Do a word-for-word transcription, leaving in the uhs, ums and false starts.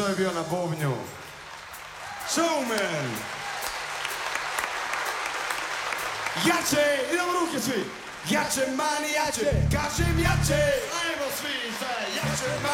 to je bio na bubnju. Showman! Jače, idemo ruke svi! Jače, mani, jače, kažem jače! Ajmo svi, sve, jače, mani!